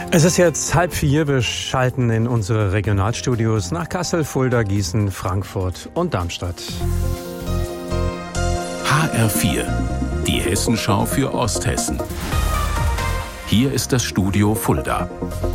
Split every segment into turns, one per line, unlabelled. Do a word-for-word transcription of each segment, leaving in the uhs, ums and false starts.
Es ist jetzt halb vier. Wir schalten in unsere Regionalstudios nach Kassel, Fulda, Gießen, Frankfurt und Darmstadt.
H R vier, die Hessenschau für Osthessen. Hier ist das Studio Fulda.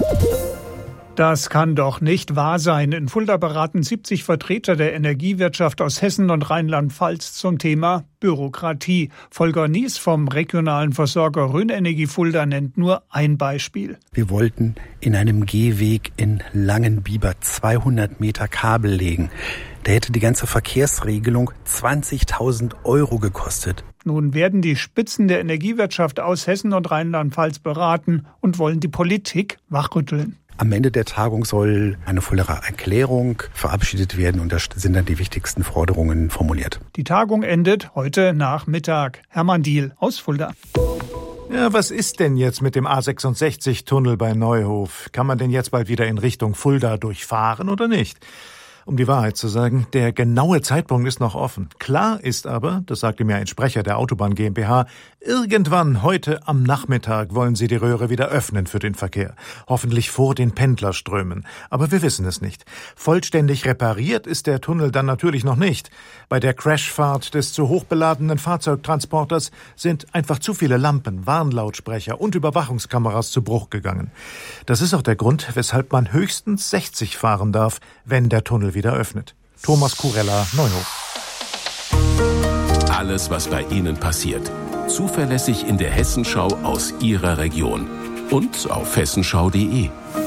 Das kann doch nicht wahr sein. In Fulda beraten siebzig Vertreter der Energiewirtschaft aus Hessen und Rheinland-Pfalz zum Thema Bürokratie. Volker Nies vom regionalen Versorger Rhön-Energie Fulda nennt nur ein Beispiel.
Wir wollten in einem Gehweg in Langenbiber zweihundert Meter Kabel legen. Da hätte die ganze Verkehrsregelung zwanzigtausend Euro gekostet.
Nun werden die Spitzen der Energiewirtschaft aus Hessen und Rheinland-Pfalz beraten und wollen die Politik wachrütteln.
Am Ende der Tagung soll eine Fuldaer Erklärung verabschiedet werden und da sind dann die wichtigsten Forderungen formuliert.
Die Tagung endet heute Nachmittag. Hermann Diehl aus Fulda.
Ja, was ist denn jetzt mit dem A sechsundsechzig-Tunnel bei Neuhof? Kann man denn jetzt bald wieder in Richtung Fulda durchfahren oder nicht? Um die Wahrheit zu sagen, der genaue Zeitpunkt ist noch offen. Klar ist aber, das sagte mir ein Sprecher der Autobahn GmbH, irgendwann heute am Nachmittag wollen sie die Röhre wieder öffnen für den Verkehr. Hoffentlich vor den Pendlerströmen. Aber wir wissen es nicht. Vollständig repariert ist der Tunnel dann natürlich noch nicht. Bei der Crashfahrt des zu hoch beladenen Fahrzeugtransporters sind einfach zu viele Lampen, Warnlautsprecher und Überwachungskameras zu Bruch gegangen. Das ist auch der Grund, weshalb man höchstens sechzig fahren darf, wenn der Tunnel wieder öffnet. Thomas Kurella, Neuhof.
Alles, was bei Ihnen passiert. Zuverlässig in der Hessenschau aus Ihrer Region. Und auf hessenschau punkt de.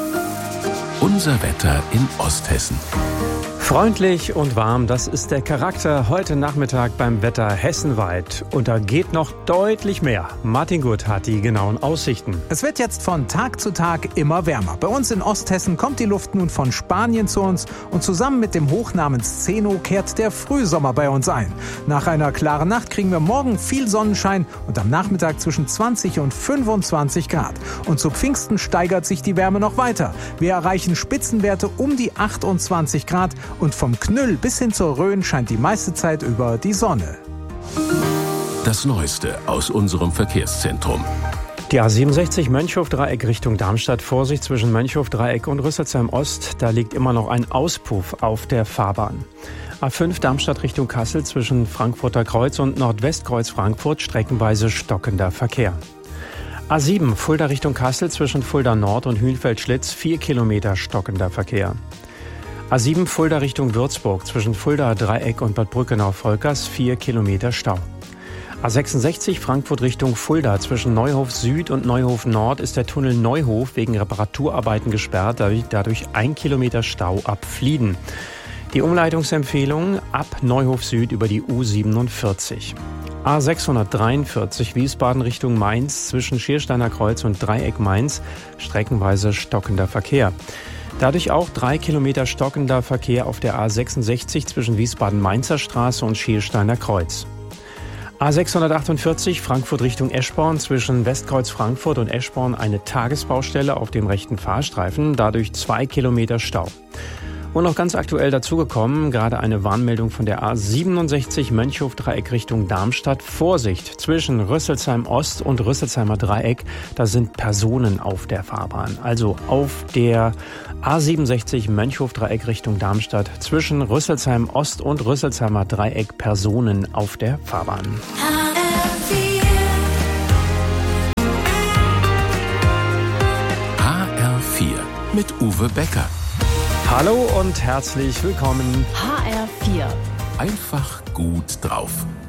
Unser Wetter in Osthessen.
Freundlich und warm, das ist der Charakter heute Nachmittag beim Wetter hessenweit. Und da geht noch deutlich mehr. Martin Gut hat die genauen Aussichten.
Es wird jetzt von Tag zu Tag immer wärmer. Bei uns in Osthessen kommt die Luft nun von Spanien zu uns und zusammen mit dem Hoch namens Zeno kehrt der Frühsommer bei uns ein. Nach einer klaren Nacht kriegen wir morgen viel Sonnenschein und am Nachmittag zwischen zwanzig und fünfundzwanzig Grad. Und zu Pfingsten steigert sich die Wärme noch weiter. Wir erreichen Spitzenwerte um die achtundzwanzig Grad. Und vom Knüll bis hin zur Rhön scheint die meiste Zeit über die Sonne.
Das Neueste aus unserem Verkehrszentrum.
Die A siebenundsechzig Mönchhof-Dreieck Richtung Darmstadt. Vorsicht zwischen Mönchhof-Dreieck und Rüsselsheim-Ost. Da liegt immer noch ein Auspuff auf der Fahrbahn. A fünf Darmstadt Richtung Kassel zwischen Frankfurter Kreuz und Nordwestkreuz Frankfurt. Streckenweise stockender Verkehr. A sieben Fulda Richtung Kassel zwischen Fulda Nord und Hühnfeld-Schlitz. Vier Kilometer stockender Verkehr. A sieben Fulda Richtung Würzburg zwischen Fulda Dreieck und Bad Brückenau-Volkers vier Kilometer Stau. A sechsundsechzig Frankfurt Richtung Fulda zwischen Neuhof Süd und Neuhof Nord ist der Tunnel Neuhof wegen Reparaturarbeiten gesperrt, dadurch ein Kilometer Stau ab Flieden. Die Umleitungsempfehlung ab Neuhof Süd über die U siebenundvierzig. A sechshundertdreiundvierzig Wiesbaden Richtung Mainz zwischen Schiersteiner Kreuz und Dreieck Mainz streckenweise stockender Verkehr. Dadurch auch drei Kilometer stockender Verkehr auf der A sechsundsechzig zwischen Wiesbaden-Mainzer Straße und Schiersteiner Kreuz. A sechshundertachtundvierzig Frankfurt Richtung Eschborn zwischen Westkreuz Frankfurt und Eschborn eine Tagesbaustelle auf dem rechten Fahrstreifen, dadurch zwei Kilometer Stau. Und noch ganz aktuell dazugekommen, gerade eine Warnmeldung von der A siebenundsechzig Mönchhof-Dreieck Richtung Darmstadt. Vorsicht, zwischen Rüsselsheim Ost und Rüsselsheimer Dreieck, da sind Personen auf der Fahrbahn. Also auf der A siebenundsechzig Mönchhof-Dreieck Richtung Darmstadt zwischen Rüsselsheim Ost und Rüsselsheimer Dreieck Personen auf der Fahrbahn.
H R vier mit Uwe Becker.
Hallo und herzlich willkommen.
H R vier.
Einfach gut drauf.